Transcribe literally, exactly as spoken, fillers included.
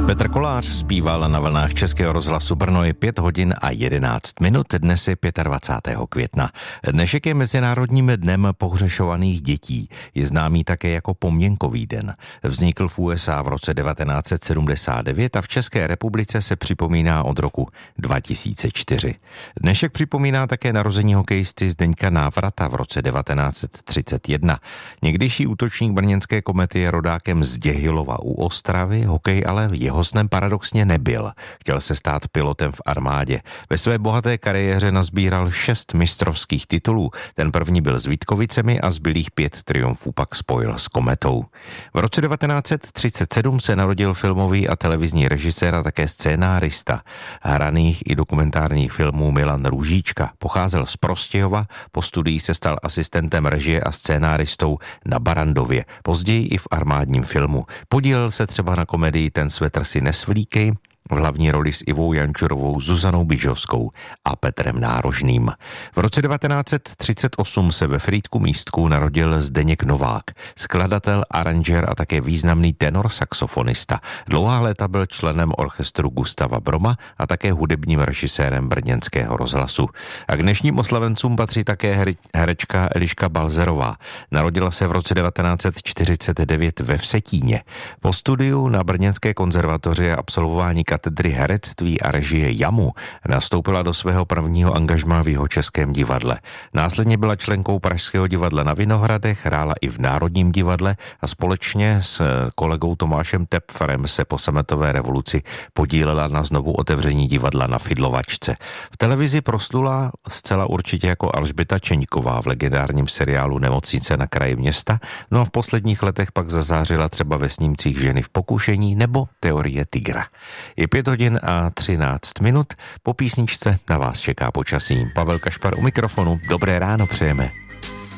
Petr Kolář zpíval na vlnách Českého rozhlasu Brno. Je pět hodin a jedenáct minut, dnes je dvacátého pátého května. Dnešek je Mezinárodním dnem pohřešovaných dětí. Je známý také jako Pomněnkový den. Vznikl v U S A v roce devatenáct set sedmdesát devět a v České republice se připomíná od roku dva tisíce čtyři. Dnešek připomíná také narození hokejisty Zdeňka Návrata v roce devatenáct set třicet jedna. Někdejší útočník brněnské Komety je rodákem z Děhilova u Ostravy, hokej ale jeho snem paradoxně nebyl. Chtěl se stát pilotem v armádě. Ve své bohaté kariéře nazbíral šest mistrovských titulů. Ten první byl s Vítkovicemi a zbylých pět triumfů pak spojil s Kometou. V roce devatenáct set třicet sedm se narodil filmový a televizní režisér a také scénárista hraných i dokumentárních filmů Milan Růžička. Pocházel z Prostějova, po studiích se stal asistentem režie a scénáristou na Barandově, později i v armádním filmu. Podílel se třeba na komedii Ten svetr si nesvlíkej, v hlavní roli s Ivou Jančurovou, Zuzanou Bižovskou a Petrem Nárožným. V roce devatenáct set třicet osm se ve Frýdku Místku narodil Zdeněk Novák, skladatel, aranžér a také významný tenor saxofonista. Dlouhá léta byl členem orchestru Gustava Broma a také hudebním režisérem brněnského rozhlasu. A k dnešním oslavencům patří také herečka Eliška Balzerová. Narodila se v roce devatenáct set čtyřicet devět ve Vsetíně. Po studiu na Brněnské konzervatoři a absolvování katedry herectví a režie Jamu nastoupila do svého prvního angažmá v Jihočeském divadle. Následně byla členkou Pražského divadla na Vinohradech, hrála i v Národním divadle a společně s kolegou Tomášem Tepferem se po sametové revoluci podílela na znovu otevření divadla na Fidlovačce. V televizi proslula zcela určitě jako Alžběta Čeňková v legendárním seriálu Nemocnice na kraji města, no a v posledních letech pak zazářila třeba ve snímcích Ženy v pokušení nebo Teorie tygra. Je pět hodin a třináct minut, po písničce na vás čeká počasí. Pavel Kašpar u mikrofonu, dobré ráno přejeme.